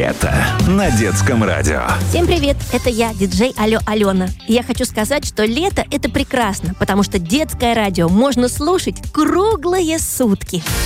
Лето на детском радио. Всем привет, это я, диджей Алена. И я хочу сказать, что лето — это прекрасно, потому что детское радио можно слушать круглые сутки.